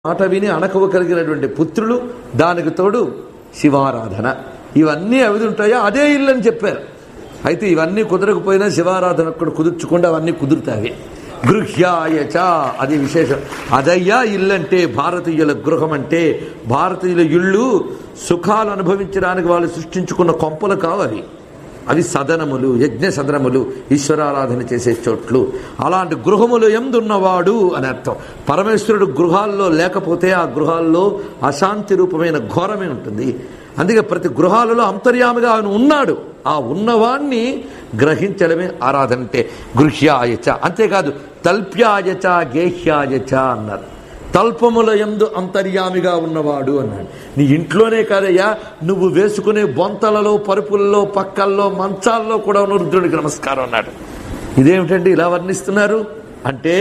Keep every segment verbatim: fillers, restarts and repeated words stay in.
మాట విని అణకువ కలిగినటువంటి పుత్రులు, దానికి తోడు శివారాధన. ఇవన్నీ అవి ఉంటాయా అదే ఇల్లు అని చెప్పారు. అయితే ఇవన్నీ కుదరకపోయినా శివారాధన కూడా కుదుర్చుకుండా అవన్నీ కుదురుతాయి. గృహ్యాయచ అది విశేషం. అదయ్యా ఇల్లు అంటే, భారతీయుల గృహం అంటే. భారతీయుల ఇళ్ళు సుఖాలు అనుభవించడానికి వాళ్ళు సృష్టించుకున్న కొంపలు కావు అవి. అవి సదనములు, యజ్ఞ సదనములు, ఈశ్వరారాధన చేసే చోట్లు. అలాంటి గృహములు ఎందున్నవాడు అని అర్థం. పరమేశ్వరుడు గృహాల్లో లేకపోతే ఆ గృహాల్లో అశాంతి రూపమైన ఘోరమే ఉంటుంది. అందుకే ప్రతి గృహాలలో అంతర్యామిగా ఆయన ఉన్నాడు. ఆ ఉన్నవాణ్ణి గ్రహించడమే ఆరాధన అంటే. గృహ్యాయచ అంతేకాదు, తల్ప్యాయచ గేహ్యాయచ అన్నారు. తల్పముల యందు అంతర్యామిగా ఉన్నవాడు అన్నాడు. నీ ఇంట్లోనే కాదయ్యా, నువ్వు వేసుకునే బొంతలలో, పరుపుల్లో, పక్కల్లో, మంచాల్లో కూడా ఉన్న రుద్రుడికి నమస్కారం అన్నాడు. ఇదేమిటండి ఇలా వర్ణిస్తున్నారు అంటే,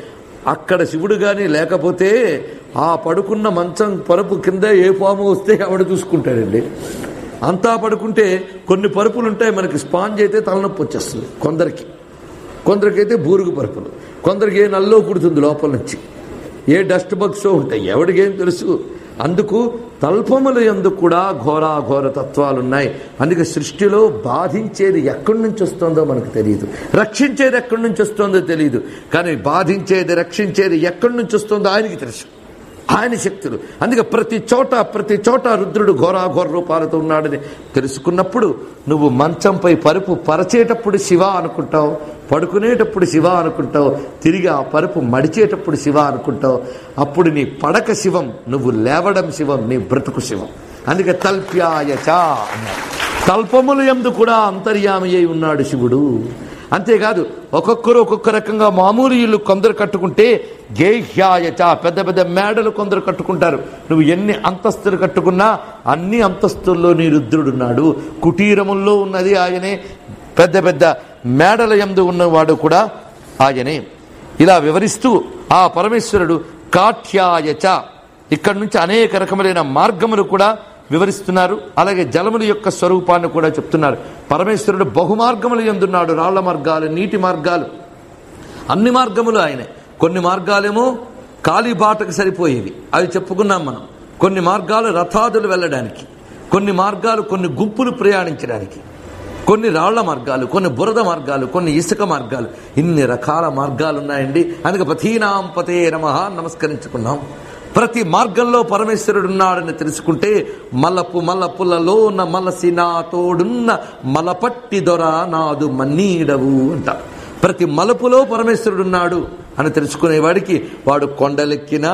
అక్కడ శివుడు కానీ లేకపోతే ఆ పడుకున్న మంచం పరుపు కింద ఏ పాము వస్తే ఆవిడ చూసుకుంటాడండి. అంతా పడుకుంటే కొన్ని పరుపులు ఉంటాయి, మనకి స్పాంజ్ అయితే తలనొప్పి వచ్చేస్తుంది కొందరికి, కొందరికైతే బూరుగు పరుపులు, కొందరికి ఏ నల్లో కుడుతుంది లోపల నుంచి, ఏ డస్ట్ బగ్స్ ఉంటాయి, ఎవడికేం తెలుసు. అందుకు తల్పముల యందు కూడా ఘోరాఘోర తత్వాలున్నాయి. అందుకే సృష్టిలో బాధించేది ఎక్కడి నుంచి వస్తుందో మనకు తెలియదు, రక్షించేది ఎక్కడి నుంచి వస్తుందో తెలియదు. కానీ బాధించేది, రక్షించేది ఎక్కడి నుంచి వస్తుందో ఆయనకి తెలుసు, ఆయన శక్తులు. అందుకే ప్రతి చోట ప్రతి చోట రుద్రుడు ఘోరాఘోర రూపాలతో ఉన్నాడని తెలుసుకున్నప్పుడు నువ్వు మంచంపై పరుపు పరచేటప్పుడు శివ అనుకుంటావు, పడుకునేటప్పుడు శివ అనుకుంటావు, తిరిగి ఆ పరుపు మడిచేటప్పుడు శివ అనుకుంటావు. అప్పుడు నీ పడక శివం, నువ్వు లేవడం శివం, నీ బ్రతుకు శివం. అందుకే తల్ప్యాయచ అన్నారు. తల్పముల యందు కూడా అంతర్యామి అయి ఉన్నాడు శివుడు. అంతేకాదు, ఒక్కొక్కరు ఒక్కొక్క రకంగా మామూలు ఇల్లు కొందరు కట్టుకుంటే గేహ్యాయచ పెద్ద పెద్ద మేడలు కొందరు కట్టుకుంటారు. నువ్వు ఎన్ని అంతస్తులు కట్టుకున్నా అన్ని అంతస్తుల్లో నీ రుద్రుడున్నాడు. కుటీరముల్లో ఉన్నది ఆయనే, పెద్ద పెద్ద మేడల యందు ఉన్నవాడు కూడా ఆయనే. ఇలా వివరిస్తూ ఆ పరమేశ్వరుడు కాఠ్యాయచ, ఇక్కడి నుంచి అనేక రకములైన మార్గములు కూడా వివరిస్తున్నారు. అలాగే జలముల యొక్క స్వరూపాన్ని కూడా చెప్తున్నారు. పరమేశ్వరుడు బహుమార్గములు ఎందున్నాడు. రాళ్ల మార్గాలు, నీటి మార్గాలు, అన్ని మార్గములు ఆయనే. కొన్ని మార్గాలేమో కాలిబాటకు సరిపోయేవి, అవి చెప్పుకున్నాం మనం. కొన్ని మార్గాలు రథాదులు వెళ్ళడానికి, కొన్ని మార్గాలు కొన్ని గుంపులు ప్రయాణించడానికి, కొన్ని రాళ్ల మార్గాలు, కొన్ని బురద మార్గాలు, కొన్ని ఇసుక మార్గాలు, ఇన్ని రకాల మార్గాలు ఉన్నాయండి. అందుకే పథీనాం పతే నమః నమస్కరించుకున్నాం. ప్రతి మార్గంలో పరమేశ్వరుడు ఉన్నాడని తెలుసుకుంటే మలపు మలపులలో ఉన్న మలసి నా తోడున్న మలపట్టి దొర నాదు మన్నీడవు అంట. ప్రతి మలుపులో పరమేశ్వరుడున్నాడు అని తెలుసుకునేవాడికి వాడు కొండలెక్కినా,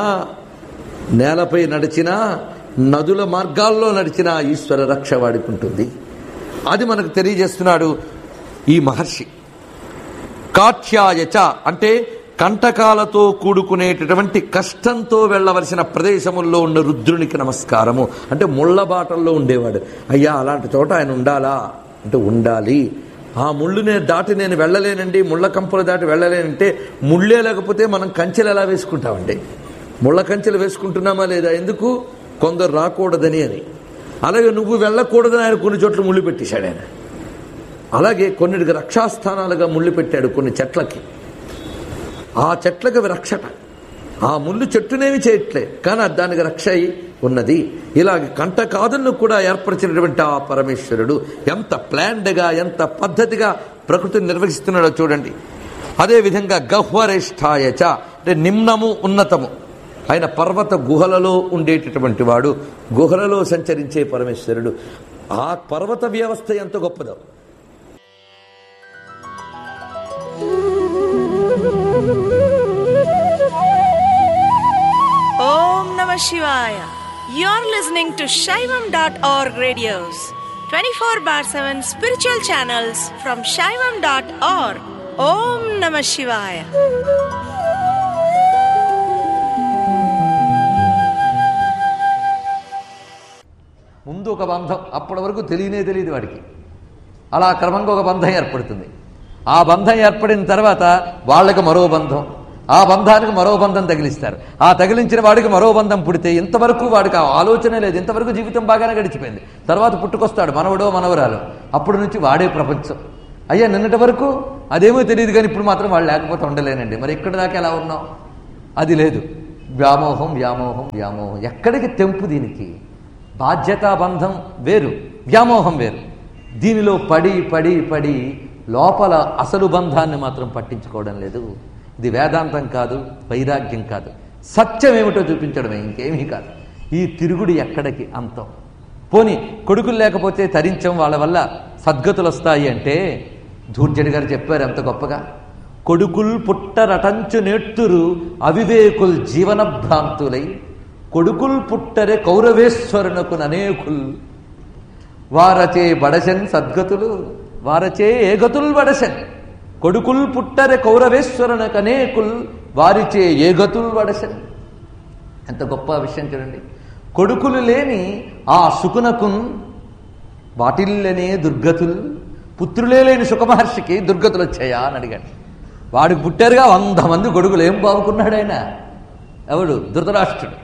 నేలపై నడిచినా, నదుల మార్గాల్లో నడిచినా ఈశ్వర రక్ష వాడికి ఉంటుంది. అది మనకు తెలియజేస్తున్నాడు ఈ మహర్షి. కాఠ్యాయచ అంటే కంటకాలతో కూడుకునేటటువంటి కష్టంతో వెళ్ళవలసిన ప్రదేశముల్లో ఉన్న రుద్రునికి నమస్కారము అంటే. ముళ్ళబాటల్లో ఉండేవాడు. అయ్యా అలాంటి చోట ఆయన ఉండాలా అంటే ఉండాలి. ఆ ముళ్ళునే దాటి నేను వెళ్ళలేనండి, ముళ్ళ కంపలు దాటి వెళ్ళలేనంటే, ముళ్ళే లేకపోతే మనం కంచెలు ఎలా వేసుకుంటామండి? ముళ్ళ కంచెలు వేసుకుంటున్నామా లేదా? ఎందుకు? కొందరు రాకూడదని అని. అలాగే నువ్వు వెళ్ళకూడదని ఆయన కొన్ని చోట్ల ముళ్ళు పెట్టేశాడు ఆయన. అలాగే కొన్నిటికి రక్షాస్థానాలుగా ముళ్ళు పెట్టాడు కొన్ని చెట్లకి. ఆ చెట్లకు రక్షట, ఆ ముళ్ళు చెట్టునేమి చేయట్లే, కానీ దానికి రక్ష అయి ఉన్నది. ఇలాగ కంటకాదులను కూడా ఏర్పరిచినటువంటి ఆ పరమేశ్వరుడు ఎంత ప్లాన్డ్గా, ఎంత పద్ధతిగా ప్రకృతిని నిర్వహిస్తున్నాడో చూడండి. అదేవిధంగా గహ్వరేష్ఠాయచ అంటే నిమ్నము ఉన్నతము, ఆయన పర్వత గుహలలో ఉండేటటువంటి వాడు, గుహలలో సంచరించే పరమేశ్వరుడు. ఆ పర్వత వ్యవస్థ ఎంత గొప్పదో. Om Namah Shivaya. You're listening to Shaivam dot org radios, twenty-four bar seven spiritual channels from Shaivam dot org. Om Namah Shivaya. ముందు ఒక బంధం, అప్పటి వరకు తెలియనే తెలియదు వాడికి. అలా క్రమంగా ఒక బంధం ఏర్పడుతుంది. ఆ బంధం ఏర్పడిన తర్వాత వాళ్ళకి మరో బంధం, ఆ బంధానికి మరో బంధం తగిలిస్తారు. ఆ తగిలించిన వాడికి మరో బంధం పుడితే ఇంతవరకు వాడికి ఆ ఆలోచనే లేదు. ఇంతవరకు జీవితం బాగానే గడిచిపోయింది. తర్వాత పుట్టుకొస్తాడు మనవడో మనవరాలు, అప్పటి నుంచి వాడే ప్రపంచం. అయ్యా నిన్నటి వరకు అదేమో తెలియదు, కానీ ఇప్పుడు మాత్రం వాళ్ళు లేకపోతే ఉండలేనండి. మరి ఇక్కడ దాకా ఎలా ఉన్నాం? అది లేదు. వ్యామోహం వ్యామోహం వ్యామోహం. ఎక్కడికి తెంపు దీనికి? బాధ్యతాబంధం వేరు, వ్యామోహం వేరు. దీనిలో పడి పడి పడి లోపల అసలు బంధాన్ని మాత్రం పట్టించుకోవడం లేదు. ఇది వేదాంతం కాదు, వైరాగ్యం కాదు, సత్యం ఏమిటో చూపించడమే, ఇంకేమీ కాదు. ఈ తిరుగుడు ఎక్కడికి అంతం? పోని కొడుకులు లేకపోతే తరించం, వాళ్ళ వల్ల సద్గతులు వస్తాయి అంటే ధూర్జడి గారు చెప్పారు ఎంత గొప్పగా. కొడుకుల్ పుట్టరటంచు నేట్టురు అవివేకుల్ జీవన భ్రాంతులై కొడుకుల్ పుట్టరే కౌరవేశ్వరునకు అనేకుల్ వారచే బడసెన్ సద్గతులు వారచే ఏ గతుల్ బడసెన్. కొడుకుల్ పుట్టరే కౌరవేశ్వరునకు అనేకుల్ వారిచే ఏ గతుల్ బడసెన్. ఎంత గొప్ప విషయం చూడండి. కొడుకులు లేని ఆ సుకునకున్ వాటిల్లనే దుర్గతులు. పుత్రులే లేని సుఖమహర్షికి దుర్గతులు వచ్చాయా అని అడిగాడు. వాడికి పుట్టారుగా వంద మంది కొడుకులు, ఏం బాగుకున్నాడు ఆయన? ఎవడు? ధృతరాష్ట్రుడు.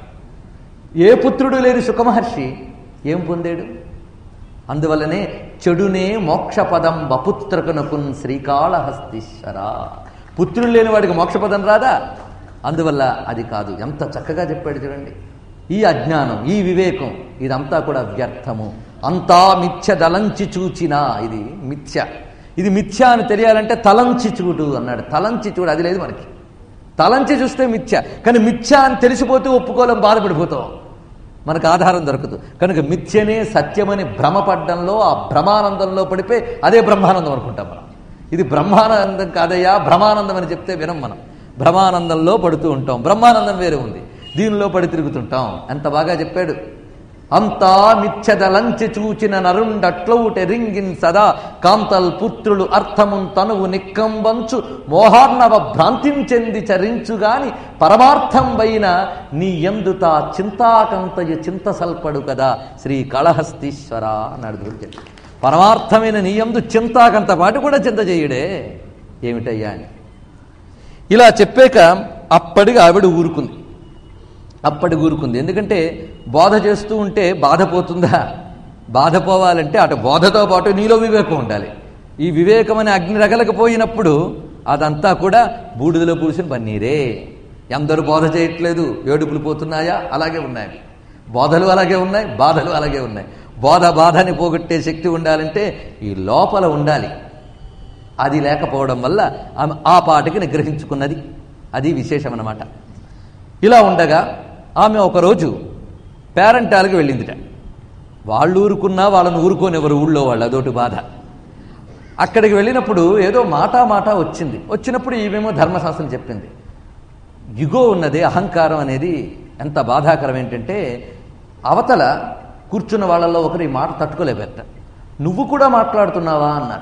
ఏ పుత్రుడు లేని సుఖమహర్షి ఏం పొందాడు? అందువల్లనే చెడునే మోక్షపదం వపుత్రకునకున్ శ్రీకాళహస్తీశ్వర. పుత్రులు లేని వాడికి మోక్షపదం రాదా? అందువల్ల అది కాదు. ఎంత చక్కగా చెప్పాడు చూడండి. ఈ అజ్ఞానం, ఈ వివేకం, ఇదంతా కూడా వ్యర్థము. అంతా మిథ్య దలంచి చూచినా ఇది మిథ్య. ఇది మిథ్య అని తెలియాలంటే తలంచి చూడు అన్నాడు. తలంచి చూడు, అది లేదు మనకి. తలంచి చూస్తే మిథ్య, కానీ మిథ్య అని తెలిసిపోతే ఒప్పుకోలేం, బాధపడిపోతాం, మనకు ఆధారం దొరకదు. కనుక మిథ్యనే సత్యమని భ్రమపడ్డంలో, ఆ భ్రమానందంలో పడిపోయి అదే బ్రహ్మానందం అనుకుంటాం మనం. ఇది బ్రహ్మానందం కాదయ్యా, భ్రమానందం అని చెప్తే వినం మనం. భ్రమానందంలో పడుతూ ఉంటాం. బ్రహ్మానందం వేరే ఉంది, దీనిలో పడి తిరుగుతుంటాం. ఎంత బాగా చెప్పాడు. అంతా మిథ్యదలంచి చూచిన నరుండట్లౌటెరింగిన్ సదా కాంతల్ పుత్రులు అర్థమున్ తనువు నిక్కంబంచు మోహార్ణవ భ్రాంతించెంది చరించుగాని పరమార్థం వైన నీ ఎందుతా చింతాకంతయ చింత సల్పడు కదా శ్రీకాళహస్తీశ్వర అన్నాడు దుర్జడు. పరమార్థమైన నీ యందు చింతాకంత పాటు కూడా చింత చేయుడే ఏమిటయ్యా అని ఇలా చెప్పాక అప్పటికి ఆవిడ ఊరుకుంది. అప్పటి ఊరుకుంది. ఎందుకంటే బోధ చేస్తూ ఉంటే బాధ పోతుందా? బాధ పోవాలంటే అటు బోధతో పాటు నీలో వివేకం ఉండాలి. ఈ వివేకం అనే అగ్ని రగలకపోయినప్పుడు అదంతా కూడా బూడిదలో పూసిన పన్నీరే. ఎందరూ బోధ చేయట్లేదు, ఏడుపులు పోతున్నాయా? అలాగే ఉన్నాయి. బోధలు అలాగే ఉన్నాయి, బాధలు అలాగే ఉన్నాయి. బోధ బాధని పోగొట్టే శక్తి ఉండాలంటే ఈ లోపల ఉండాలి. అది లేకపోవడం వల్ల ఆమె ఆ పాటికి నిగ్రహించుకున్నది. అది విశేషం అన్నమాట. ఇలా ఉండగా ఆమె ఒకరోజు పేరంటాలకు వెళ్ళిందిట. వాళ్ళు ఊరుకున్నా వాళ్ళని ఊరుకోనివ్వరు ఊళ్ళో వాళ్ళు, అదొకటి బాధ. అక్కడికి వెళ్ళినప్పుడు ఏదో మాటా మాట వచ్చింది. వచ్చినప్పుడు ఈమెమో ధర్మశాస్త్రం చెప్పింది. యుగో ఉన్నదే, అహంకారం అనేది ఎంత బాధాకరం ఏంటంటే అవతల కూర్చున్న వాళ్ళల్లో ఒకరు ఈ మాట తట్టుకోలేబెట్ట. నువ్వు కూడా మాట్లాడుతున్నావా అన్నారు.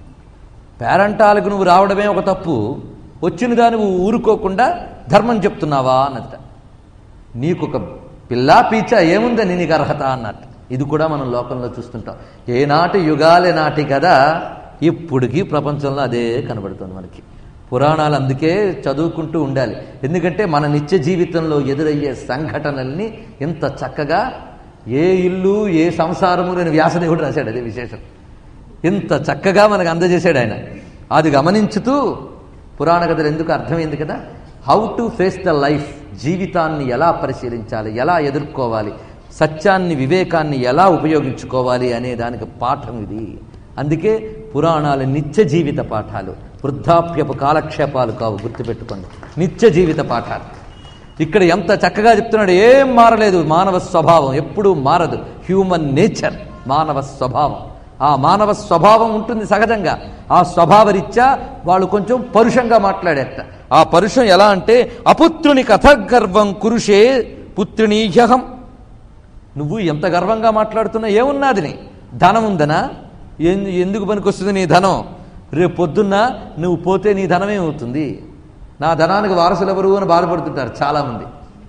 పేరంటాలకు నువ్వు రావడమే ఒక తప్పు, వచ్చిన దాన్ని నువ్వు ఊరుకోకుండా ధర్మం చెప్తున్నావా అన్నదట. నీకు ఒక పిల్లా పీచ ఏముందని నీకు అర్హత అన్నట్టు. ఇది కూడా మనం లోకంలో చూస్తుంటాం. ఏనాటి యుగాలే నాటి కదా ఇప్పటికీ ప్రపంచంలో అదే కనబడుతుంది మనకి. పురాణాలు అందుకే చదువుకుంటూ ఉండాలి. ఎందుకంటే మన నిత్య జీవితంలో ఎదురయ్యే సంఘటనల్ని ఇంత చక్కగా ఏ ఇల్లు ఏ సంసారము నేను వ్యాసదేవుడు రాశాడు. అదే విశేషం. ఇంత చక్కగా మనకు అందజేశాడు ఆయన. అది గమనించుతూ పురాణ కథలు ఎందుకు అర్థమైంది కదా. How to face the life, జీవితాన్ని ఎలా పరిశీలించాలి, ఎలా ఎదుర్కోవాలి, సత్యాన్ని వివేకాన్ని ఎలా ఉపయోగించుకోవాలి అనే దానికి పాఠం ఇది. అందుకే పురాణాలు నిత్య జీవిత పాఠాలు, వృద్ధాప్యపు కాలక్షేపాలు కావు, గుర్తుపెట్టుకోండి. నిత్య జీవిత పాఠాలు. ఇక్కడ ఎంత చక్కగా చెప్తున్నాడు. ఏం మారలేదు, మానవ స్వభావం ఎప్పుడూ మారదు. హ్యూమన్ నేచర్, మానవ స్వభావం. ఆ మానవ స్వభావం ఉంటుంది సహజంగా. ఆ స్వభావరీత్యా వాళ్ళు కొంచెం పరుషంగా మాట్లాడేట. ఆ పరుషం ఎలా అంటే అపుత్రుని కథగర్వం కురుషే పుత్రిణీహ్యహం. నువ్వు ఎంత గర్వంగా మాట్లాడుతున్నా ఏమున్నాది? ధనం ఉందనా? ఎందుకు పనికొస్తుంది నీ ధనం? రేపు పొద్దున్న నువ్వు పోతే నీ ధనం ఏమవుతుంది? నా ధనానికి వారసులు ఎవరు అని బాధపడుతుంటారు చాలామంది.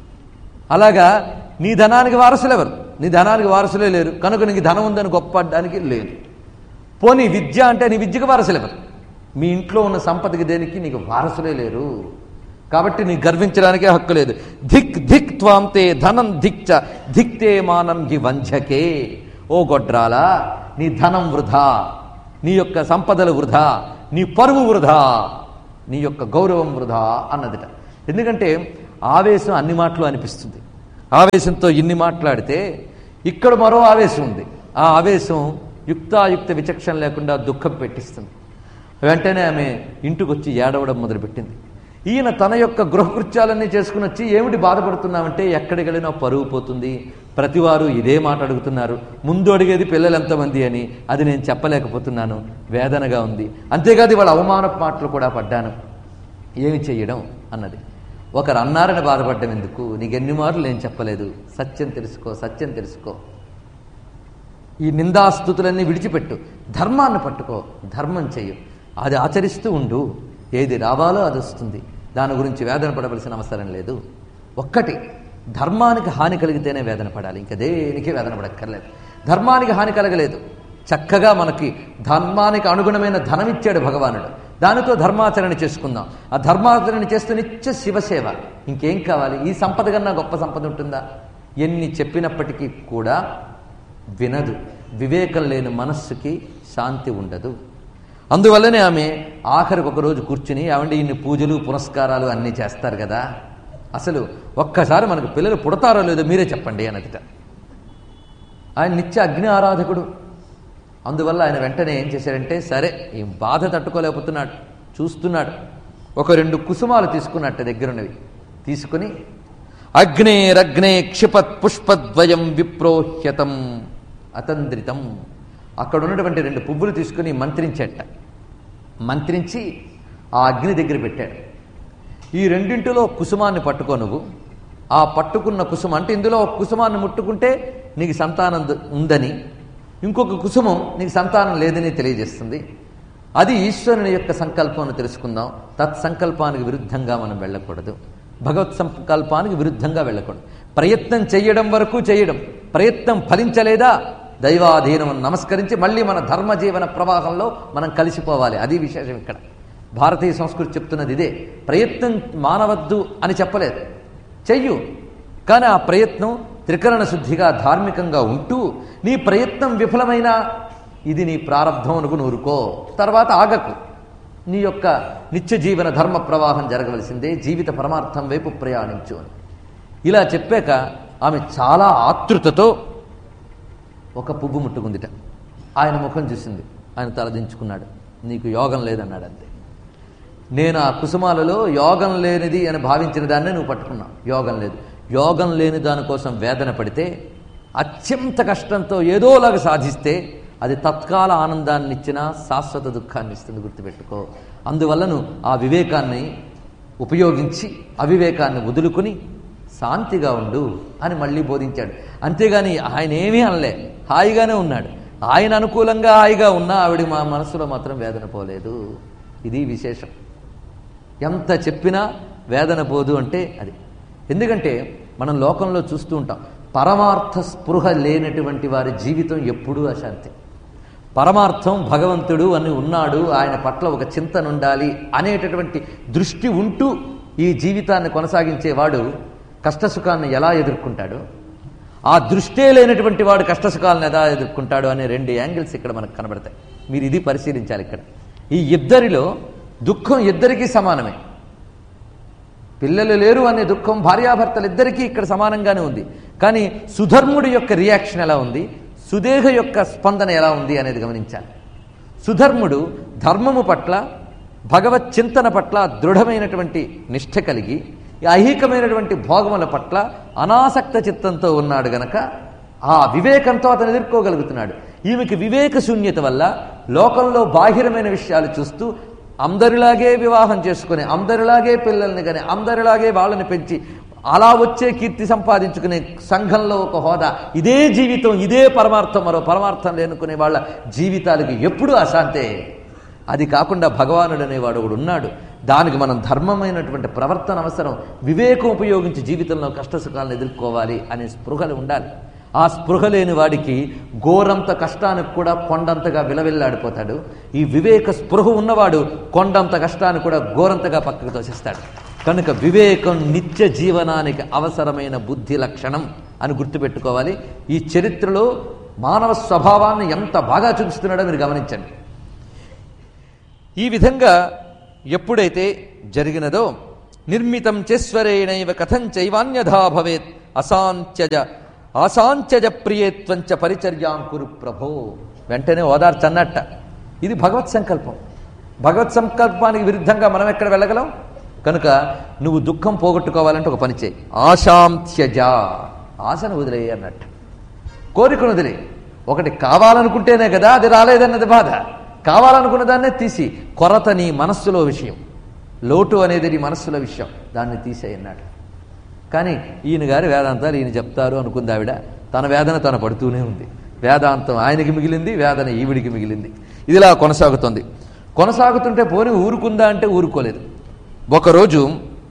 అలాగా నీ ధనానికి వారసులు ఎవరు? నీ ధనానికి వారసులే లేరు కనుక నీకు ధనం ఉందని గొప్పడానికి లేదు. పోనీ విద్య అంటే నీ విద్యకు వారసులు ఎవరు? మీ ఇంట్లో ఉన్న సంపదకి దేనికి నీకు వారసులే లేరు. కాబట్టి నీ గర్వించడానికే హక్కు లేదు. ధిక్ ధిక్ త్వాంతే ధనం ధిక్చ ధిక్తే మానం హి వంచకే. ఓ గొడ్రాలా, నీ ధనం వృధా, నీ యొక్క సంపదలు వృధా, నీ పరువు వృధా, నీ యొక్క గౌరవం వృధా అన్నదిట. ఎందుకంటే ఆవేశం అన్ని మాటలు అనిపిస్తుంది. ఆవేశంతో ఇన్ని మాట్లాడితే ఇక్కడ మరో ఆవేశం ఉంది. ఆ ఆవేశం యుక్తాయుక్త విచక్షణ లేకుండా దుఃఖం పెట్టిస్తుంది. వెంటనే ఆమె ఇంటికి వచ్చి ఏడవడం మొదలుపెట్టింది. ఈయన తన యొక్క గృహకృత్యాలన్నీ చేసుకుని వచ్చి ఏమిటి బాధపడుతున్నామంటే ఎక్కడికి వెళ్ళినా పరువు పోతుంది, ప్రతివారు ఇదే మాట అడుగుతున్నారు, ముందు అడిగేది పిల్లలు ఎంతమంది అని, అది నేను చెప్పలేకపోతున్నాను, వేదనగా ఉంది, అంతేకాదు వాళ్ళ అవమానపు మాటలు కూడా పడ్డాను, ఏమి చెయ్యడం అన్నది. ఒకరు అన్నారని బాధపడ్డం ఎందుకు, నీకెన్ని మార్లు నేను చెప్పలేదు, సత్యం తెలుసుకో, సత్యం తెలుసుకో, ఈ నిందాస్తుతులన్నీ విడిచిపెట్టు, ధర్మాన్ని పట్టుకో, ధర్మం చెయ్యు, అది ఆచరిస్తూ ఉండు, ఏది రావాలో అది వస్తుంది, దాని గురించి వేదన పడవలసిన అవసరం లేదు. ఒక్కటి, ధర్మానికి హాని కలిగితేనే వేదన పడాలి, ఇంకా దేనికి వేదన పడక్కర్లేదు. ధర్మానికి హాని కలగలేదు, చక్కగా మనకి ధర్మానికి అనుగుణమైన ధనం ఇచ్చాడు భగవానుడు, దానితో ధర్మాచరణ చేసుకుందాం. ఆ ధర్మాచరణ చేస్తూ నిత్య శివసేవ, ఇంకేం కావాలి? ఈ సంపద కన్నా గొప్ప సంపద ఉంటుందా? ఎన్ని చెప్పినప్పటికీ కూడా వినదు. వివేకం లేని మనస్సుకి శాంతి ఉండదు. అందువల్లనే ఆమె ఆఖరికి ఒకరోజు కూర్చుని, ఏమంటే ఇన్ని పూజలు పురస్కారాలు అన్నీ చేస్తారు కదా, అసలు ఒక్కసారి మనకు పిల్లలు పుడతారో లేదో మీరే చెప్పండి అన్నదిట. ఆయన నిత్య అగ్ని ఆరాధకుడు, అందువల్ల ఆయన వెంటనే ఏం చేశారంటే, సరే ఈ బాధ తట్టుకోలేకపోతున్నాడు, చూస్తున్నాడు, ఒక రెండు కుసుమాలు తీసుకున్నట్టు దగ్గరున్నవి తీసుకుని, అగ్నేరగ్నే క్షిపత్ పుష్పద్వయం విప్రోహ్యతం అతంద్రితం, అక్కడ ఉన్నటువంటి రెండు పువ్వులు తీసుకుని మంత్రించేట. మంత్రించి ఆ అగ్ని దగ్గర పెట్టాడు. ఈ రెండింటిలో కుసుమాన్ని పట్టుకో నువ్వు, ఆ పట్టుకున్న కుసుమం అంటే ఇందులో ఒక కుసుమాన్ని ముట్టుకుంటే నీకు సంతానం ఉందని, ఇంకొక కుసుమం నీకు సంతానం లేదని తెలియజేస్తుంది. అది ఈశ్వరుని యొక్క సంకల్పం అని తెలుసుకుందాం. తత్సంకల్పానికి విరుద్ధంగా మనం వెళ్ళకూడదు, భగవత్ సంకల్పానికి విరుద్ధంగా వెళ్ళకూడదు. ప్రయత్నం చేయడం వరకు చేయడం, ప్రయత్నం ఫలించలేదా దైవాధీనం నమస్కరించి మళ్ళీ మన ధర్మ జీవన ప్రవాహంలో మనం కలిసిపోవాలి. అది విశేషం. ఇక్కడ భారతీయ సంస్కృతి చెప్తున్నది ఇదే. ప్రయత్నం మానవద్దు అని చెప్పలేదు, చెయ్యు, కానీ ఆ ప్రయత్నం త్రికరణ శుద్ధిగా ధార్మికంగా ఉంటూ, నీ ప్రయత్నం విఫలమైనా ఇది నీ ప్రారంభం అనుకుని ఊరుకో, తర్వాత ఆగకు, నీ యొక్క నిత్య జీవన ధర్మ ప్రవాహం జరగవలసిందే, జీవిత పరమార్థం వైపు ప్రయాణించు అని ఇలా చెప్పాక ఆమె చాలా ఆతృతతో ఒక పువ్వు ముట్టుకుందిట. ఆయన ముఖం చూసింది, ఆయన తలదించుకున్నాడు. నీకు యోగం లేదన్నాడు. అంతే. నేను ఆ కుసుమాలలో యోగం లేనిది అని భావించిన దాన్నే నువ్వు పట్టుకున్నావు, యోగం లేదు. యోగం లేని దానికోసం వేదన పడితే, అత్యంత కష్టంతో ఏదోలాగా సాధిస్తే అది తత్కాల ఆనందాన్ని ఇచ్చినా శాశ్వత దుఃఖాన్ని ఇస్తుంది, గుర్తుపెట్టుకో. అందువల్ల నువ్వు ఆ వివేకాన్ని ఉపయోగించి అవివేకాన్ని వదులుకుని శాంతిగా ఉండు అని మళ్ళీ బోధించాడు. అంతేగాని ఆయన ఏమీ అనలే, హాయిగానే ఉన్నాడు. ఆయన అనుకూలంగా హాయిగా ఉన్నా ఆవిడ మా మనసులో మాత్రం వేదన పోలేదు. ఇది విశేషం. ఎంత చెప్పినా వేదన పోదు అంటే అది. ఎందుకంటే మనం లోకంలో చూస్తూ ఉంటాం, పరమార్థ స్పృహ లేనటువంటి వారి జీవితం ఎప్పుడూ అశాంతి. పరమార్థం భగవంతుడు అని ఉన్నాడు, ఆయన పట్ల ఒక చింతన ఉండాలి అనేటటువంటి దృష్టి ఉంటూ ఈ జీవితాన్ని కొనసాగించేవాడు కష్టసుఖాన్ని ఎలా ఎదుర్కొంటాడు, ఆ దృష్టే లేనటువంటి వాడు కష్టసుఖాలను ఎలా ఎదుర్కొంటాడు అనే రెండు యాంగిల్స్ ఇక్కడ మనకు కనబడతాయి. మీరు ఇది పరిశీలించాలి. ఇక్కడ ఈ ఇద్దరిలో దుఃఖం ఇద్దరికీ సమానమే. పిల్లలు లేరు అనే దుఃఖం భార్యాభర్తలు ఇద్దరికీ ఇక్కడ సమానంగానే ఉంది. కానీ సుధర్ముడి యొక్క రియాక్షన్ ఎలా ఉంది, సుదేహ యొక్క స్పందన ఎలా ఉంది అనేది గమనించాలి. సుధర్ముడు ధర్మము పట్ల, భగవత్ చింతన పట్ల దృఢమైనటువంటి నిష్ఠ కలిగి, ఐహికమైనటువంటి భోగముల పట్ల అనాసక్త చిత్తంతో ఉన్నాడు గనక ఆ వివేకంతో అతను ఎదుర్కోగలుగుతున్నాడు. ఈమెకి వివేక శూన్యత వల్ల లోకంలో బాహిరమైన విషయాలు చూస్తూ అందరిలాగే వివాహం చేసుకుని, అందరిలాగే పిల్లల్ని కానీ, అందరిలాగే వాళ్ళని పెంచి అలా వచ్చే కీర్తి సంపాదించుకునే సంఘంలో ఒక హోదా, ఇదే జీవితం, ఇదే పరమార్థం, మరో పరమార్థం లేనుకునే వాళ్ళ జీవితాలకి ఎప్పుడూ అశాంతే. అది కాకుండా భగవానుడు అనేవాడు ఒకడు ఉన్నాడు, దానికి మనం ధర్మమైనటువంటి ప్రవర్తన అవసరం, వివేకం ఉపయోగించి జీవితంలో కష్టసుఖాలను ఎదుర్కోవాలి అనే స్పృహలు ఉండాలి. ఆ స్పృహ లేని వాడికి ఘోరంత కష్టానికి కూడా కొండంతగా విలవిల్లాడిపోతాడు. ఈ వివేక స్పృహ ఉన్నవాడు కొండంత కష్టాన్ని కూడా ఘోరంతగా పక్కకు తోసేస్తాడు. కనుక వివేకం నిత్య జీవనానికి అవసరమైన బుద్ధి లక్షణం అని గుర్తుపెట్టుకోవాలి. ఈ చరిత్రలో మానవ స్వభావాన్ని ఎంత బాగా చూపిస్తున్నాడో మీరు గమనించండి. ఈ విధంగా ఎప్పుడైతే జరిగినదో నిర్మితం చేశ్వరేణైవ కథం చైవాన్యథా భవేత్ అసాంత్యజ అసాంత్యజ ప్రియేత్వంచ పరిచర్యాం కురు ప్రభో. వెంటనే ఓదార్చన్నట్ట. ఇది భగవత్ సంకల్పం. భగవత్ సంకల్పానికి విరుద్ధంగా మనం ఎక్కడ వెళ్ళగలం? కనుక నువ్వు దుఃఖం పోగొట్టుకోవాలంటే ఒక పని చేయి, ఆశాంత్యజ, ఆశను వదిలేయి అన్నట్టు, కోరికను వదిలే. ఒకటి కావాలనుకుంటేనే కదా అది రాలేదన్నది బాధ. కావాలనుకున్న దాన్నే తీసి, కొరత నీ మనస్సులో విషయం, లోటు అనేది నీ మనస్సులో విషయం, దాన్ని తీసేయన్నాడు. కానీ ఈయన గారి వేదాంతాలు ఈయన చెప్తారు అనుకుంది ఆవిడ. తన వేదన తన పడుతూనే ఉంది. వేదాంతం ఆయనకి మిగిలింది, వేదన ఈవిడికి మిగిలింది. ఇదిలా కొనసాగుతుంది. కొనసాగుతుంటే పోని ఊరుకుందా అంటే ఊరుకోలేదు. ఒకరోజు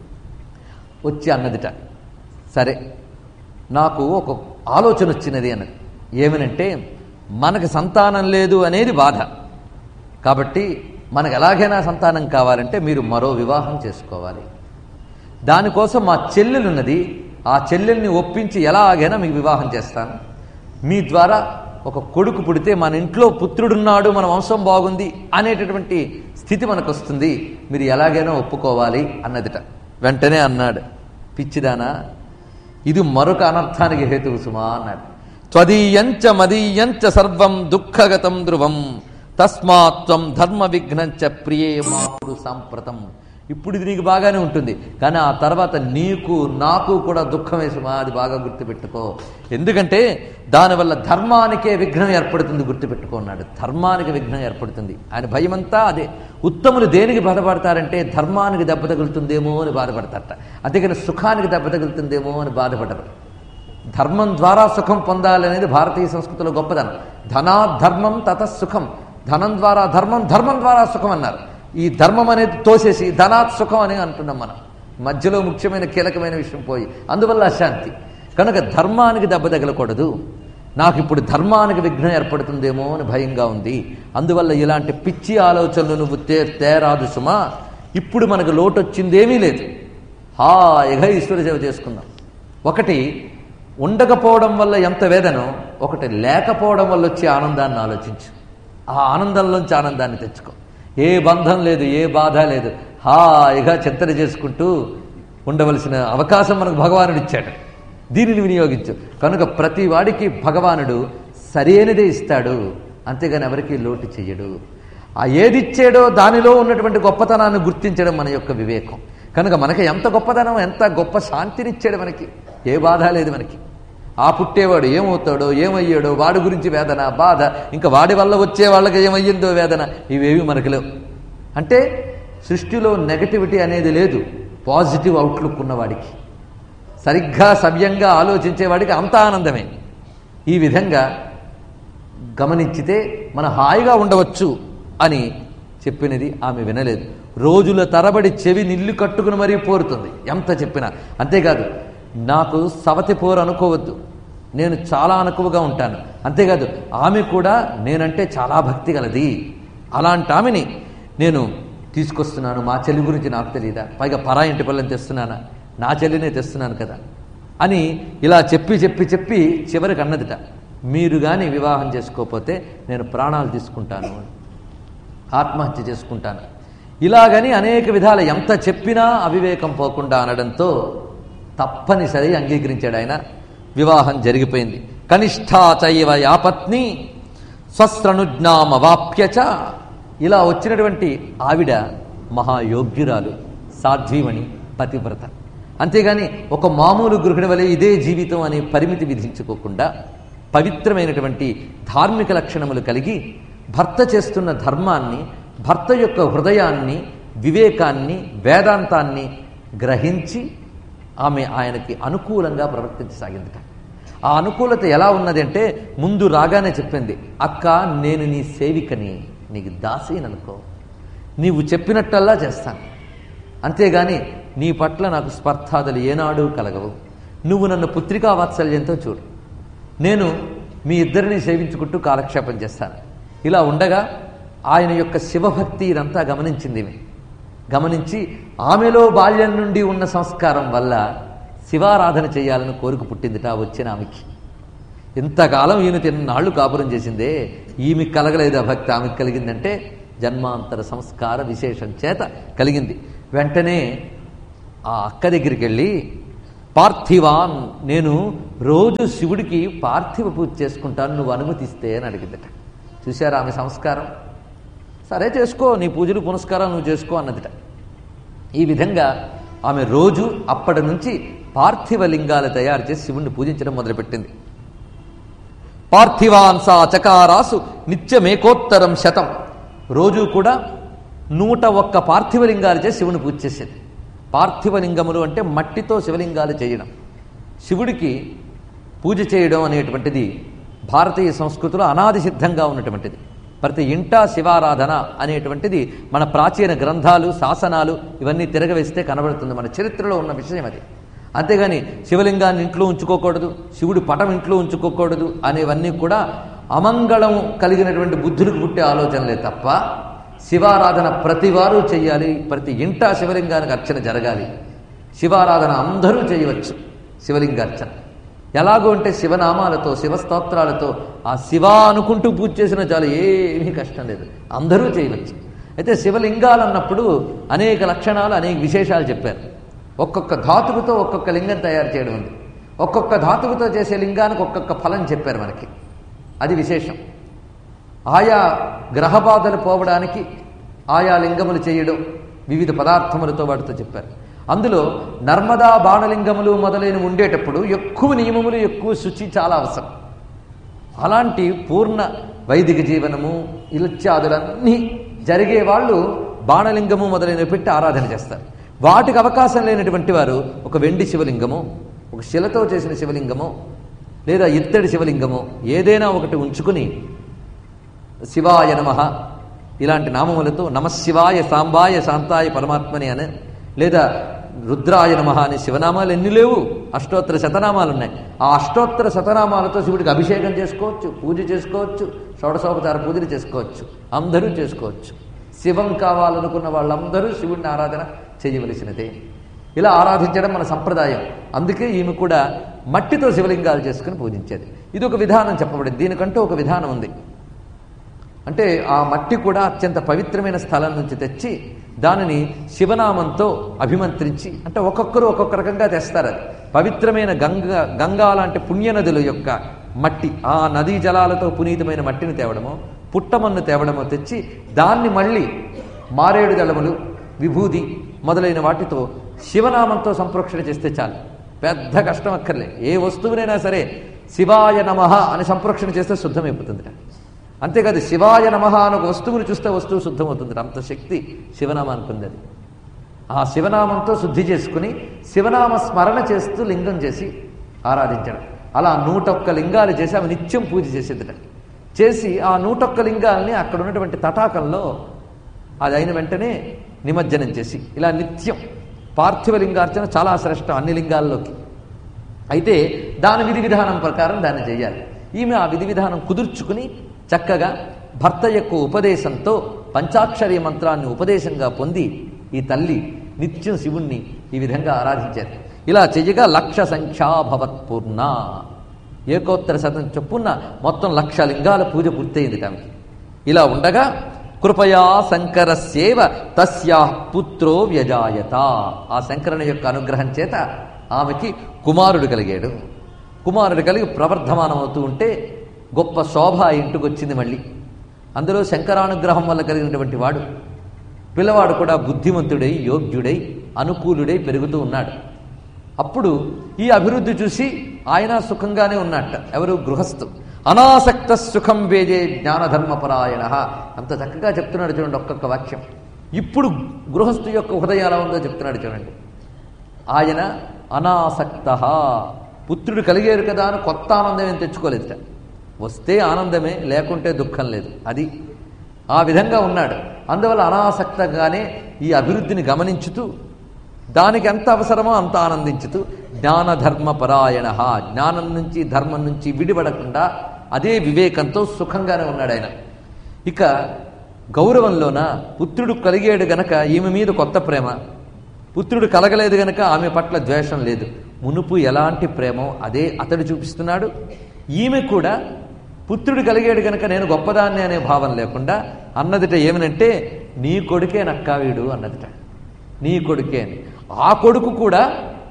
వచ్చి అన్నదిట, సరే నాకు ఒక ఆలోచన వచ్చినది అన్నది. ఏమనంటే, మనకు సంతానం లేదు అనేది బాధ, కాబట్టి మనకు ఎలాగైనా సంతానం కావాలంటే మీరు మరో వివాహం చేసుకోవాలి. దానికోసం మా చెల్లెలున్నది, ఆ చెల్లెల్ని ఒప్పించి ఎలాగైనా మీకు వివాహం చేస్తాను. మీ ద్వారా ఒక కొడుకు పుడితే మన ఇంట్లో పుత్రుడున్నాడు, మన వంశం బాగుంది అనేటటువంటి స్థితి మనకు వస్తుంది. మీరు ఎలాగైనా ఒప్పుకోవాలి అన్నదిట. వెంటనే అన్నాడు, పిచ్చిదానా, ఇది మరొక అనర్థానికి హేతువు సుమా అన్నాడు. త్వదీయంచ మదీయంచ సర్వం దుఃఖగతం ధ్రువం తస్మాత్వం ధర్మ విఘ్నంచ ప్రియే మాపుడు సాంప్రతం. ఇప్పుడు ఇది నీకు బాగానే ఉంటుంది, కానీ ఆ తర్వాత నీకు నాకు కూడా దుఃఖమే సుమా, అది బాగా గుర్తుపెట్టుకో. ఎందుకంటే దానివల్ల ధర్మానికే విఘ్నం ఏర్పడుతుంది, గుర్తుపెట్టుకో అన్నాడు. ధర్మానికి విఘ్నం ఏర్పడుతుంది. ఆయన భయమంతా అదే. ఉత్తములు దేనికి బాధపడతారంటే ధర్మానికి దెబ్బ తగులుతుందేమో అని బాధపడతారట, అంతేగాని సుఖానికి దెబ్బ తగులుతుందేమో అని బాధపడరు. ధర్మం ద్వారా సుఖం పొందాలనేది భారతీయ సంస్కృతిలో గొప్పదనం. ధనాధర్మం తతసుఖం, ధనం ద్వారా ధర్మం, ధర్మం ద్వారా సుఖం అన్నారు. ఈ ధర్మం అనేది తోసేసి ధనాత్ సుఖం అని అంటున్నాం మనం. మధ్యలో ముఖ్యమైన కీలకమైన విషయం పోయి, అందువల్ల అశాంతి. కనుక ధర్మానికి దెబ్బ తగలకూడదు. నాకు ఇప్పుడు ధర్మానికి విఘ్నం ఏర్పడుతుందేమో అని భయంగా ఉంది. అందువల్ల ఇలాంటి పిచ్చి ఆలోచనలు నువ్వు తే తేరాదు సుమా. ఇప్పుడు మనకు లోటు వచ్చిందేమీ లేదు, హాయిగా ఈశ్వర సేవ చేసుకుందాం. ఒకటి ఉండకపోవడం వల్ల ఎంత వేదనో, ఒకటి లేకపోవడం వల్ల వచ్చే ఆనందాన్ని ఆలోచించు. ఆ ఆనందంలోంచి ఆనందాన్ని తెచ్చుకో. ఏ బంధం లేదు, ఏ బాధ లేదు, హాయిగా చింతన చేసుకుంటూ ఉండవలసిన అవకాశం మనకు భగవానుడు ఇచ్చాడు. దీనిని వినియోగించు. కనుక ప్రతి వాడికి భగవానుడు సరైనదే ఇస్తాడు, అంతేగాని ఎవరికి లోటు చెయ్యడు. ఆ ఏది ఇచ్చాడో దానిలో ఉన్నటువంటి గొప్పతనాన్ని గుర్తించడం మన యొక్క వివేకం. కనుక మనకి ఎంత గొప్పతనం, ఎంత గొప్ప శాంతినిచ్చాడు మనకి. ఏ బాధ లేదు మనకి. ఆ పుట్టేవాడు ఏమవుతాడో ఏమయ్యాడో వాడి గురించి వేదన, బాధ, ఇంకా వాడి వల్ల వచ్చే వాళ్ళకి ఏమయ్యిందో వేదన, ఇవేవి మనకు లేవు. అంటే సృష్టిలో నెగటివిటీ అనేది లేదు. పాజిటివ్ అవుట్లుక్ ఉన్నవాడికి, సరిగ్గా సవ్యంగా ఆలోచించేవాడికి అంత ఆనందమే. ఈ విధంగా గమనించితే మన హాయిగా ఉండవచ్చు అని చెప్పినది ఆమె వినలేదు. రోజుల తరబడి చెవి నిల్లు కట్టుకుని మరీ పోరుతుంది ఎంత చెప్పినా. అంతేకాదు, నాకు సవతి పోరు అనుకోవద్దు, నేను చాలా అనుకువగా ఉంటాను. అంతేకాదు, ఆమె కూడా నేనంటే చాలా భక్తి గలది. అలాంటి ఆమెని నేను తీసుకొస్తున్నాను. మా చెల్లి గురించి నాకు తెలియదా? పైగా పరా ఇంటి పిల్లని తెస్తున్నానా? నా చెల్లినే తెస్తున్నాను కదా అని ఇలా చెప్పి చెప్పి చెప్పి చివరికి అన్నదిట, మీరు కానీ వివాహం చేసుకోకపోతే నేను ప్రాణాలు తీసుకుంటాను, ఆత్మహత్య చేసుకుంటాను. ఇలాగని అనేక విధాలు ఎంత చెప్పినా అవివేకం పోకుండా అనడంతో తప్పనిసరి అంగీకరించాడు ఆయన. వివాహం జరిగిపోయింది. కనిష్ఠా చైవ యాపత్ని స్వశ్రణుజ్ఞామవాప్యచ. ఇలా వచ్చినటువంటి ఆవిడ మహాయోగ్యురాలు, సాధ్వీమణి, పతివ్రత. అంతేగాని ఒక మామూలు గృహిణి వలె ఇదే జీవితం అనే పరిమితి విధించుకోకుండా పవిత్రమైనటువంటి ధార్మిక లక్షణములు కలిగి భర్త చేస్తున్న ధర్మాన్ని, భర్త యొక్క హృదయాన్ని, వివేకాన్ని, వేదాంతాన్ని గ్రహించి ఆమె ఆయనకి అనుకూలంగా ప్రవర్తించసాగిందిట. ఆ అనుకూలత ఎలా ఉన్నది అంటే, ముందు రాగానే చెప్పింది, అక్క నేను నీ సేవికని, నీకు దాసీననుకో, నీవు చెప్పినట్టల్లా చేస్తాను, అంతేగాని నీ పట్ల నాకు స్పర్ధాదులు ఏనాడు కలగవు. నువ్వు నన్ను పుత్రికా వాత్సల్యంతో చూడు, నేను మీ ఇద్దరిని సేవించుకుంటూ కాలక్షేపం చేస్తాను. ఇలా ఉండగా ఆయన యొక్క శివభక్తి ఇదంతా గమనించింది. గమనించి ఆమెలో బాల్యం నుండి ఉన్న సంస్కారం వల్ల శివారాధన చేయాలని కోరిక పుట్టిందిట వచ్చిన ఆమెకి. ఇంతకాలం ఈయన తిన్నాళ్ళు కాపురం చేసిందే, ఈమెకి కలగలేదు ఆ భక్తి, ఆమెకు కలిగిందంటే జన్మాంతర సంస్కార విశేషం చేత కలిగింది. వెంటనే ఆ అక్క దగ్గరికి వెళ్ళి, పార్థివాన్, నేను రోజు శివుడికి పార్థివ పూజ చేసుకుంటాను, నువ్వు అనుమతిస్తే అని అడిగిందట. చూశారా ఆమె సంస్కారం? సరే చేసుకో, నీ పూజలు పునస్కారాలు నువ్వు చేసుకో అన్నదిట. ఈ విధంగా ఆమె రోజు అప్పటి నుంచి పార్థివ లింగాలు తయారు చేసి శివుణ్ణి పూజించడం మొదలుపెట్టింది. పార్థివాన్ సా చకారాసు నిత్యమేకోత్తరం శతం. రోజు కూడా నూట ఒక్క పార్థివ లింగాలు చేసి శివుని పూజ చేసేది. పార్థివ లింగములు అంటే మట్టితో శివలింగాలు చేయడం. శివుడికి పూజ చేయడం అనేటువంటిది భారతీయ సంస్కృతిలో అనాది సిద్ధంగా ఉన్నటువంటిది. ప్రతి ఇంటా శివారాధన అనేటువంటిది మన ప్రాచీన గ్రంథాలు, శాసనాలు ఇవన్నీ తిరగవేస్తే కనబడుతుంది. మన చరిత్రలో ఉన్న విషయం అది. అంతేగాని శివలింగాన్ని ఇంట్లో ఉంచుకోకూడదు, శివుడి పటం ఇంట్లో ఉంచుకోకూడదు అనేవన్నీ కూడా అమంగళం కలిగినటువంటి బుద్ధులకు పుట్టే ఆలోచనలే తప్ప, శివారాధన ప్రతి వారు చెయ్యాలి, ప్రతి ఇంటా శివలింగానికి అర్చన జరగాలి. శివారాధన అందరూ చేయవచ్చు. శివలింగార్చన ఎలాగో అంటే శివనామాలతో, శివస్తోత్రాలతో ఆ శివ అనుకుంటూ పూజ చేసిన చాలు, ఏమీ కష్టం లేదు, అందరూ చేయవచ్చు. అయితే శివలింగాలు అన్నప్పుడు అనేక లక్షణాలు, అనేక విశేషాలు చెప్పారు. ఒక్కొక్క ధాతువుతో ఒక్కొక్క లింగం తయారు చేయడం ఉంది. ఒక్కొక్క ధాతువుతో చేసే లింగానికి ఒక్కొక్క ఫలం చెప్పారు మనకి. అది విశేషం. ఆయా గ్రహబాధలు పోవడానికి ఆయా లింగములు చేయడం వివిధ పదార్థములతో వాటితో చెప్పారు. అందులో నర్మదా బాణలింగములు మొదలైనవి ఉండేటప్పుడు ఎక్కువ నియమములు, ఎక్కువ శుచి చాలా అవసరం. అలాంటి పూర్ణ వైదిక జీవనము ఇలత్యాదులన్నీ జరిగే వాళ్ళు బాణలింగము మొదలైనవి పెట్టి ఆరాధన చేస్తారు. వాటికి అవకాశం లేనటువంటి వారు ఒక వెండి శివలింగము, ఒక శిలతో చేసిన శివలింగము, లేదా ఇత్తడి శివలింగము ఏదైనా ఒకటి ఉంచుకుని శివాయ నమః ఇలాంటి నామములతో నమశివాయ సాంబాయ శాంతాయ పరమాత్మని అని, లేదా రుద్రాయ నమః అనే శివనామాలు ఎన్ని లేవు, అష్టోత్తర శతనామాలు ఉన్నాయి. ఆ అష్టోత్తర శతనామాలతో శివుడికి అభిషేకం చేసుకోవచ్చు, పూజ చేసుకోవచ్చు, షోడశోపచార పూజలు చేసుకోవచ్చు, అందరూ చేసుకోవచ్చు. శివం కావాలనుకున్న వాళ్ళందరూ శివుడిని ఆరాధన చేయవలసినదే. ఇలా ఆరాధించడం మన సంప్రదాయం. అందుకే ఈమె కూడా మట్టితో శివలింగాలు చేసుకుని పూజించేది. ఇది ఒక విధానం చెప్పబడింది. దీనికంటూ ఒక విధానం ఉంది. అంటే ఆ మట్టి కూడా అత్యంత పవిత్రమైన స్థలం నుంచి తెచ్చి దానిని శివనామంతో అభిమంత్రించి, అంటే ఒక్కొక్కరు ఒక్కొక్క రకంగా తెస్తారు. అది పవిత్రమైన గంగా గంగా లాంటి పుణ్యనదుల యొక్క మట్టి, ఆ నదీ జలాలతో పునీతమైన మట్టిని తేవడమో, పుట్టమన్ను తేవడమో తెచ్చి దాన్ని మళ్ళీ మారేడు దళములు, విభూది మొదలైన వాటితో శివనామంతో సంప్రోక్షణ చేస్తే చాలు. పెద్ద కష్టం అక్కర్లే. ఏ వస్తువునైనా సరే శివాయ నమః అని సంప్రోక్షణ చేస్తే శుద్ధమైపోతుంది. అంతేకాదు శివాయ నమః అని ఒక వస్తువుని చూస్తే వస్తువు శుద్ధమవుతుంది. అంత శక్తి శివనామానికి ఉంది. ఆ శివనామంతో శుద్ధి చేసుకుని శివనామ స్మరణ చేస్తూ లింగం చేసి ఆరాధించడం. అలా నూటొక్క లింగాలు చేసి ఆమె నిత్యం పూజ చేసేదిట. చేసి ఆ నూటొక్క లింగాల్ని అక్కడ ఉన్నటువంటి తటాకంలో అది అయిన వెంటనే నిమజ్జనం చేసి ఇలా నిత్యం పార్థివ లింగార్చన చాలా శ్రేష్టం అన్ని లింగాల్లోకి. అయితే దాని విధి విధానం ప్రకారం దాన్ని చేయాలి. ఈమె ఆ విధి విధానం కుదుర్చుకుని చక్కగా భర్త యొక్క ఉపదేశంతో పంచాక్షరి మంత్రాన్ని ఉపదేశంగా పొంది ఈ తల్లి నిత్యం శివుణ్ణి ఈ విధంగా ఆరాధించారు. ఇలా చెయ్యగా లక్ష సంఖ్యాభవత్పూర్ణ, ఏకోత్తర శతం చొప్పున మొత్తం లక్ష లింగాల పూజ పూర్తయింది ఆమెకి. ఇలా ఉండగా కృపయా శంకరస్యేవ తస్యా పుత్రో వ్యజాయత. ఆ శంకరుని యొక్క అనుగ్రహం చేత ఆమెకి కుమారుడు కలిగాడు. కుమారుడు కలిగి ప్రవర్ధమానం అవుతూ ఉంటే గొప్ప శోభ ఇంటికి వచ్చింది. మళ్ళీ అందులో శంకరానుగ్రహం వల్ల కలిగినటువంటి వాడు పిల్లవాడు కూడా బుద్ధిమంతుడై, యోగ్యుడై, అనుకూలుడై పెరుగుతూ ఉన్నాడు. అప్పుడు ఈ అభివృద్ధి చూసి ఆయన సుఖంగానే ఉన్నట్ట. ఎవరు? గృహస్థు. అనాసక్త సుఖం వేజే జ్ఞానధర్మపరాయణ. అంత చక్కగా చెప్తున్నాడు చూడండి ఒక్కొక్క వాక్యం. ఇప్పుడు గృహస్థు యొక్క హృదయం ఎలా ఉందో చెప్తున్నాడు చూడండి. ఆయన అనాసక్త, పుత్రుడు కలిగారు కదా అని కొత్త ఆనందం ఏం తెచ్చుకోలేదు. వస్తే ఆనందమే, లేకుంటే దుఃఖం లేదు. అది ఆ విధంగా ఉన్నాడు. అందువల్ల అనాసక్తంగానే ఈ అభివృద్ధిని గమనించుతూ దానికి ఎంత అవసరమో అంత ఆనందించుతూ జ్ఞానధర్మపరాయణ, జ్ఞానం నుంచి ధర్మం నుంచి విడిపడకుండా అదే వివేకంతో సుఖంగానే ఉన్నాడు ఆయన. ఇక గౌరవంలోన పుత్రుడు కలిగాడు గనక ఈమె మీద కొత్త ప్రేమ, పుత్రుడు కలగలేదు గనక ఆమె పట్ల ద్వేషం లేదు. మునుపు ఎలాంటి ప్రేమో అదే అతడు చూపిస్తున్నాడు. ఈమె కూడా పుత్రుడు కలిగాడు గనక నేను గొప్పదాన్ని అనే భావం లేకుండా అన్నదిట. ఏమనంటే నీ కొడుకే నక్కా వీడు అన్నదిట. నీ కొడుకే అని. ఆ కొడుకు కూడా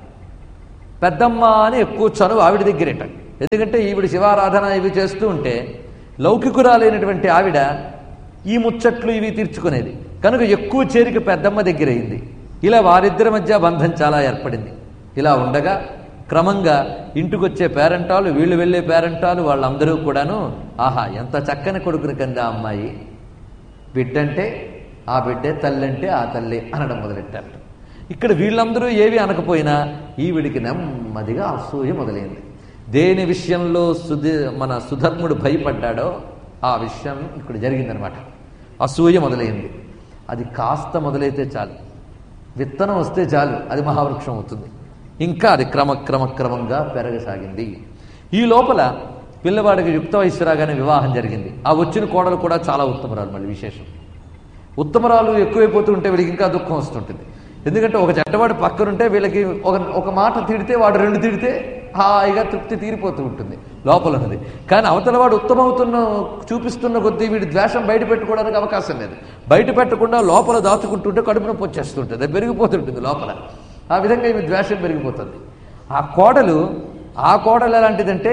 పెద్దమ్మ అని ఎక్కువ చనువు ఆవిడ దగ్గరేట. ఎందుకంటే ఈవిడ శివారాధన ఇవి చేస్తూ ఉంటే లౌకికురాలైనటువంటి ఆవిడ ఈ ముచ్చట్లు ఇవి తీర్చుకునేది కనుక ఎక్కువ చేరిక పెద్దమ్మ దగ్గర అయింది. ఇలా వారిద్దరి మధ్య బంధం చాలా ఏర్పడింది. ఇలా ఉండగా క్రమంగా ఇంటికి వచ్చే పేరెంటాలు, వీళ్ళు వెళ్ళే పేరెంటాలు వాళ్ళందరూ కూడాను ఆహా ఎంత చక్కని కొడుకుని కింద అమ్మాయి, బిడ్డంటే ఆ బిడ్డే, తల్లంటే ఆ తల్లి అనడం మొదలెట్టారు. ఇక్కడ వీళ్ళందరూ ఏవి అనకపోయినా ఈవిడికి నెమ్మదిగా అసూయ మొదలైంది. దేని విషయంలో సుధి మన సుధర్ముడు భయపడ్డాడో ఆ విషయం ఇక్కడ జరిగిందనమాట. అసూయ మొదలైంది. అది కాస్త మొదలైతే చాలు, విత్తనం వస్తే చాలు, అది మహావృక్షం అవుతుంది. ఇంకా అది క్రమక్రమక్రమంగా పెరగసాగింది. ఈ లోపల పిల్లవాడికి యుక్త వయస్సు రాగానే వివాహం జరిగింది. ఆ వచ్చిన కోడలు కూడా చాలా ఉత్తమరాలు. మళ్ళీ విశేషం, ఉత్తమరాలు ఎక్కువైపోతూ ఉంటే వీడికి ఇంకా దుఃఖం వస్తుంటుంది. ఎందుకంటే ఒక చెడ్డవాడు పక్కనుంటే వీళ్ళకి ఒక ఒక మాట తిడితే వాడు రెండు తిడితే హాయిగా తృప్తి తీరిపోతూ ఉంటుంది లోపల ఉన్నది. కానీ అవతలవాడు ఉత్తమవుతున్న చూపిస్తున్న కొద్దీ వీడి ద్వేషం బయట పెట్టుకోవడానికి అవకాశం లేదు. బయట పెట్టకుండా లోపల దాచుకుంటుంటే కడుపు నొప్పి వచ్చేస్తుంటుంది, అది పెరిగిపోతుంటుంది లోపల. ఆ విధంగా ఇవి ద్వేషం పెరిగిపోతుంది. ఆ కోడలు ఆ కోడలు ఎలాంటిదంటే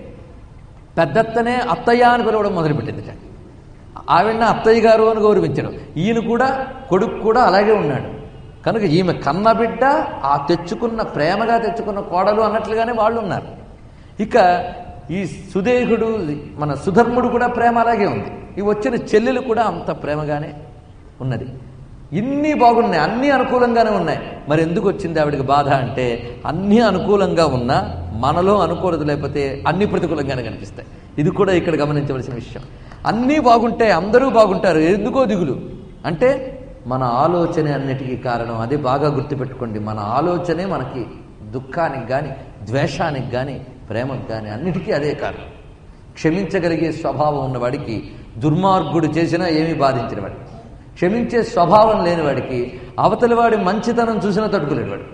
పెద్దత్తనే అత్తయ్య అని పిలవడం మొదలుపెట్టింది. ఆవిడన అత్తయ్య గారు అని గౌరవించడం. ఈయన కూడా కొడుకు కూడా అలాగే ఉన్నాడు కనుక ఈమె కన్నబిడ్డ ఆ తెచ్చుకున్న ప్రేమగా తెచ్చుకున్న కోడలు అన్నట్లుగానే వాళ్ళు ఉన్నారు. ఇక ఈ సుదేహుడు మన సుధర్ముడు కూడా ప్రేమ అలాగే ఉంది. ఈ వచ్చిన చెల్లెలు కూడా అంత ప్రేమగానే ఉన్నది. ఇన్ని బాగున్నాయి, అన్నీ అనుకూలంగానే ఉన్నాయి. మరి ఎందుకు వచ్చింది ఆవిడికి బాధ అంటే అన్నీ అనుకూలంగా ఉన్నా మనలో అనుకూలత లేకపోతే అన్ని ప్రతికూలంగానే కనిపిస్తాయి. ఇది కూడా ఇక్కడ గమనించవలసిన విషయం. అన్నీ బాగుంటే అందరూ బాగుంటారు, ఎందుకో దిగులు అంటే మన ఆలోచనే అన్నిటికీ కారణం. అదే బాగా గుర్తుపెట్టుకోండి. మన ఆలోచనే మనకి దుఃఖానికి కానీ ద్వేషానికి కానీ ప్రేమకు కానీ అన్నిటికీ అదే కారణం. క్షమించగలిగే స్వభావం ఉన్నవాడికి దుర్మార్గుడు చేసినా ఏమీ బాధించిన వాడికి, క్షమించే స్వభావం లేనివాడికి అవతలివాడి మంచితనం చూసినా తట్టుకోలేనివాడు.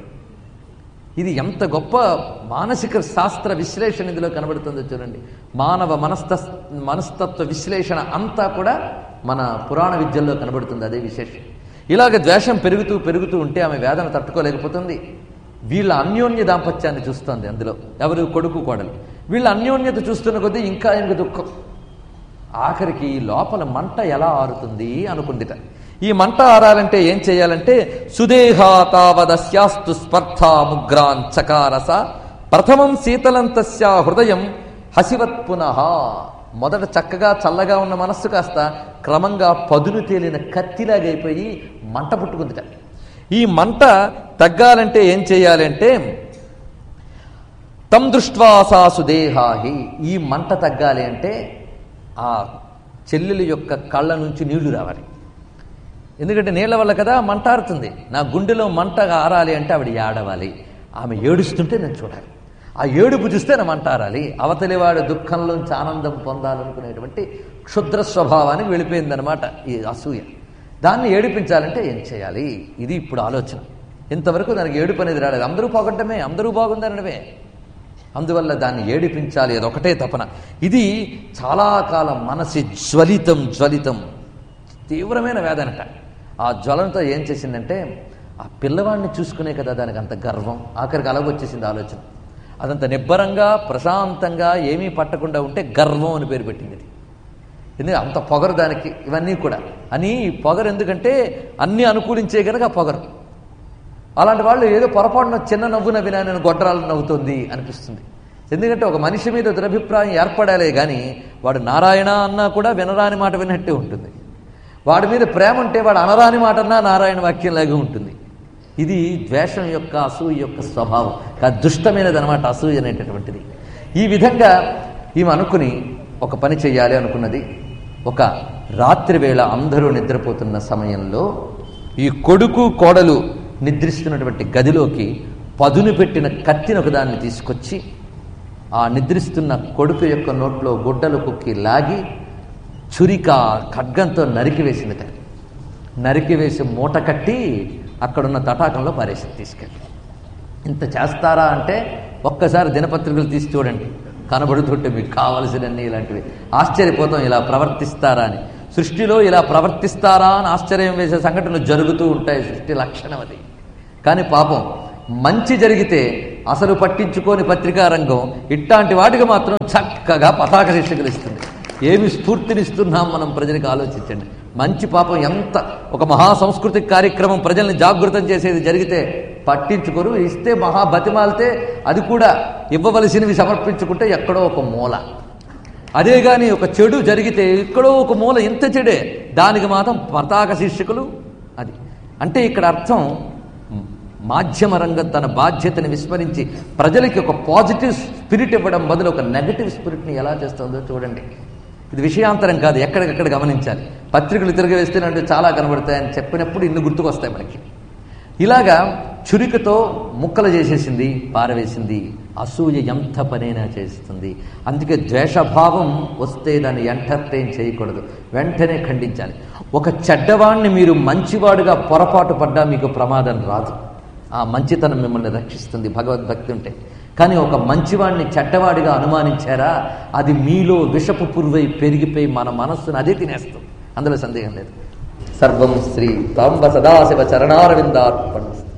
ఇది ఎంత గొప్ప మానసిక శాస్త్ర విశ్లేషణ ఇందులో కనబడుతుందో చూడండి. మానవ మనస్త మనస్తత్వ విశ్లేషణ అంతా కూడా మన పురాణ విద్యల్లో కనబడుతుంది. అదే విశేషం. ఇలాగ ద్వేషం పెరుగుతూ పెరుగుతూ ఉంటే ఆమె వేదన తట్టుకోలేకపోతుంది. వీళ్ళ అన్యోన్య దాంపత్యాన్ని చూస్తోంది. అందులో ఎవరు కొడుకు కోడలు వీళ్ళ అన్యోన్యత చూస్తున్న కొద్దీ ఇంకా ఆయనకు దుఃఖం. ఆఖరికి లోపల మంట ఎలా ఆరుతుంది అనుకుందిట. ఈ మంట ఆరాలంటే ఏం చేయాలంటే సుదేహాతావదస్యాస్తు స్పర్ధా ముగ్రాన్ చకారస ప్రథమం శీతలంతస్యా హృదయం హసివత్ పునః. మొదట చక్కగా చల్లగా ఉన్న మనస్సు కాస్త క్రమంగా పదును తేలిన కత్తిలాగైపోయి మంట పుట్టుకుందిట. ఈ మంట తగ్గాలంటే ఏం చేయాలంటే తం దృష్ట్వా సా సుదేహాహి. ఈ మంట తగ్గాలి అంటే ఆ చెల్లెలు యొక్క కళ్ళ నుంచి నీళ్లు రావాలి. ఎందుకంటే నీళ్ల వల్ల కదా మంట ఆరుతుంది. నా గుండెలో మంట ఆరాలి అంటే ఆవిడ ఏడవాలి. ఆమె ఏడుస్తుంటే నేను చూడాలి. ఆ ఏడుపు చూస్తే నా మంట ఆరాలి. అవతలివాడి దుఃఖంలోంచి ఆనందం పొందాలనుకునేటువంటి క్షుద్ర స్వభావానికి వెళ్ళిపోయిందనమాట ఈ అసూయ. దాన్ని ఏడిపించాలంటే ఏం చేయాలి? ఇది ఇప్పుడు ఆలోచన. ఇంతవరకు దానికి ఏడుపు అనేది రాలేదు. అందరూ పోగొట్టమే, అందరూ బాగుందనడమే. అందువల్ల దాన్ని ఏడిపించాలి, అదొకటే తపన. ఇది చాలా కాలం మనసి జ్వలితం జ్వలితం తీవ్రమైన వేదనట. ఆ జ్వలంతో ఏం చేసిందంటే ఆ పిల్లవాడిని చూసుకునే కదా దానికి అంత గర్వం. ఆఖరికి అలాగొచ్చేసింది ఆలోచన. అదంత నిబ్బరంగా ప్రశాంతంగా ఏమీ పట్టకుండా ఉంటే గర్వం అని పేరు పెట్టింది. ఎందుకంటే అంత పొగరు దానికి. ఇవన్నీ కూడా అని పొగరు ఎందుకంటే అన్నీ అనుకూలించే కనుక ఆ పొగరు. అలాంటి వాళ్ళు ఏదో పొరపాటున చిన్న నవ్వు నవ్వినా నేను గొడ్రాలు నవ్వుతుంది అనిపిస్తుంది. ఎందుకంటే ఒక మనిషి మీద దురభిప్రాయం ఏర్పడాలే కానీ వాడు నారాయణ అన్నా కూడా వినరాని మాట విన్నట్టే ఉంటుంది. వాడి మీద ప్రేమ ఉంటే వాడు అనరాని మాట అన్నా నారాయణ వాక్యంలాగే ఉంటుంది. ఇది ద్వేషం యొక్క అసూయ యొక్క స్వభావం. దుష్టమైనది అనమాట అసూయ అనేటటువంటిది. ఈ విధంగా ఈమె అనుకుని ఒక పని చెయ్యాలి అనుకున్నది. ఒక రాత్రి వేళ అందరూ నిద్రపోతున్న సమయంలో ఈ కొడుకు కోడలు నిద్రిస్తున్నటువంటి గదిలోకి పదును పెట్టిన కత్తిని ఒకదాన్ని తీసుకొచ్చి ఆ నిద్రిస్తున్న కొడుకు యొక్క నోట్లో గుడ్డలు కుక్కి లాగి చురిక ఖడ్గంతో నరికివేసింది. నరికివేసి మూట కట్టి అక్కడున్న తటాకంలో పారేసి తీసుకెళ్ళి. ఇంత చేస్తారా అంటే ఒక్కసారి దినపత్రికలు తీసి చూడండి, కనబడుతుంటే మీకు కావలసినన్ని ఇలాంటివి. ఆశ్చర్యపోతాం ఇలా ప్రవర్తిస్తారా అని. సృష్టిలో ఇలా ప్రవర్తిస్తారా అని ఆశ్చర్యం వేసే సంఘటనలు జరుగుతూ ఉంటాయి. సృష్టి లక్షణం అది. కానీ పాపం మంచి జరిగితే అసలు పట్టించుకోని పత్రికా రంగం ఇట్లాంటి వాటికి మాత్రం చక్కగా పతాక శీర్షికలు ఇస్తుంది. ఏమి స్ఫూర్తినిస్తున్నాం మనం ప్రజలకు ఆలోచించండి. మంచి పాపం ఎంత ఒక మహా సాంస్కృతిక కార్యక్రమం ప్రజల్ని జాగృతం చేసేది జరిగితే పట్టించుకోరు, ఇస్తే మహా బతిమాలితే అది కూడా ఇవ్వవలసినవి సమర్పించుకుంటే ఎక్కడో ఒక మూల. అదే కానీ ఒక చెడు జరిగితే ఎక్కడో ఒక మూల ఎంత చెడే దానికి మాత్రం పతాక శీర్షికలు. అది అంటే ఇక్కడ అర్థం మాధ్యమ రంగం తన బాధ్యతని విస్మరించి ప్రజలకి ఒక పాజిటివ్ స్పిరిట్ ఇవ్వడం బదులు ఒక నెగటివ్ స్పిరిట్ని ఎలా చేస్తుందో చూడండి. ఇది విషయాంతరం కాదు, ఎక్కడికక్కడ గమనించాలి. పత్రికలు తిరగవేస్తేనంటే చాలా కనబడతాయని చెప్పినప్పుడు ఇన్ని గుర్తుకొస్తాయి మనకి. ఇలాగా చురికతో ముక్కలు చేసేసింది, పారవేసింది. అసూయ ఎంత పనైనా చేస్తుంది. అందుకే ద్వేషభావం వస్తే దాన్ని ఎంటర్టైన్ చేయకూడదు, వెంటనే ఖండించాలి. ఒక చెడ్డవాణ్ణి మీరు మంచివాడుగా పొరపాటు పడ్డా మీకు ప్రమాదం రాదు. ఆ మంచితనం మిమ్మల్ని రక్షిస్తుంది భగవద్భక్తి ఉంటే. కానీ ఒక మంచివాడిని చెడ్డవాడిగా అనుమానించారా, అది మీలో విషపు పురువై పెరిగిపోయి మన మనస్సును అదే తినేస్తుంది, అందులో సందేహం లేదు. సర్వం శ్రీ సాంబ సదాశివ చరణారవిందార్పణ.